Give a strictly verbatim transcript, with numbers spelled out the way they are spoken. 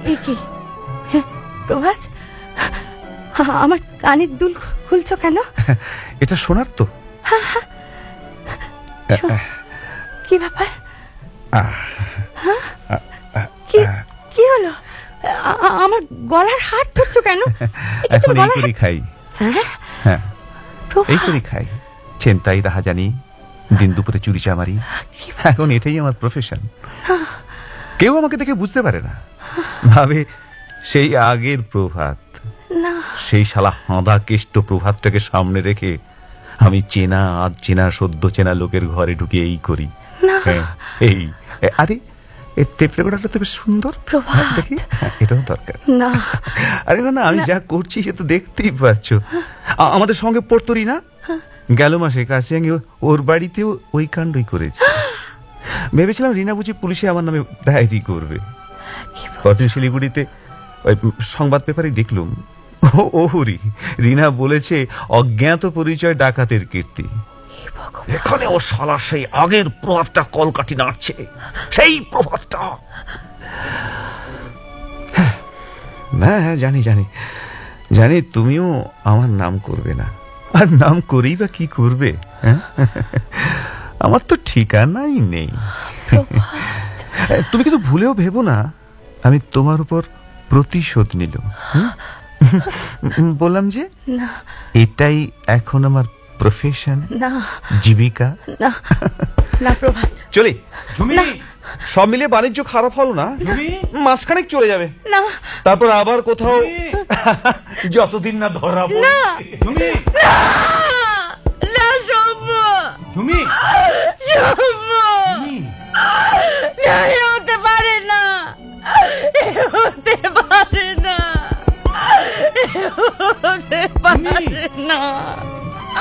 কি প্রভাত, আমার কানের দুল খুলছো কেন? এটা শোনার তো। কি ব্যাপার? কি হলো? আমার গলার হার ধরছো কেন? এখন এই করে খাই। হ্যাঁ, এই করে খাই। ছেনতাই রাহাজানি, দিন দুপুরে চুরি চামারি। এখন এটাই আমার প্রফেশন। কেউ আমাকে দেখে বুঝতে পারে না, ভাবে সেই আগের প্রভাত। সেই শালা হাঁদা কেষ্ট প্রভাতটাকে সামনে রেখে আমি চেনা আজ চেনা সদ্য চেনা লোকের ঘরে ঢুকে এই করি। এই আরে এই টেপ রেকর্ডারটা তো বেশ সুন্দর, দেখি এটাও দরকার। না আরে না না, আমি যা করছি সে তো দেখতেই পাচ্ছ। আমাদের সঙ্গে পড়তো রিনা, গেল মাসে কাশিয়াঙ্গে ওর বাড়িতেও ওই কাণ্ডই করেছে। ভেবেছিলাম রিনা বুঝি পুলিশে আমার নামে ডায়েরি করবে। কদিন শিলিগুড়িতে ওই সংবাদ পেপারে দেখলুম ওহরি রিনা বলেছে অজ্ঞাত পরিচয় ডাকাতের কীর্তি। এখানে ও শালা সেই আগের প্রভাবটা কলকাঠি নাড়ছে, সেই প্রভাবটা। হ্যাঁ হ্যাঁ জানি জানি জানি তুমিও আমার নাম করবে না, আর নাম করেই বা কি করবে? আমার তো ঠিকানাই নেই। তুমি কিন্তু ভুলেও ভেবো না আমি তোমার উপর প্রতিশোধ নিল। বললাম যে এটাই এখন আমার প্রফেশন, জীবিকা। চলি সব মিলিয়ে বাণিজ্য খারাপ হলো না, মাসখানেক চলে যাবে, তারপর আবার কোথাও যতদিন না ধরা পড়ে। হতে পারে না, হতে পারে না, হতে পারে না।